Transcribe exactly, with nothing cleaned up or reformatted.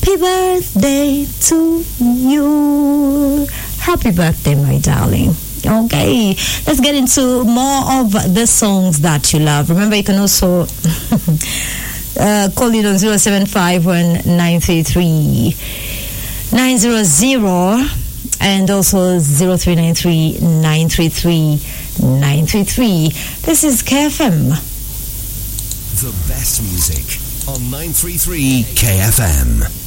Happy birthday to you. Happy birthday, my darling. Okay, let's get into more of the songs that you love. Remember, you can also uh, call in on zero seven five one nine three three nine zero zero and also zero three nine three nine three three nine three three. This is K F M. The best music on nine three three K F M.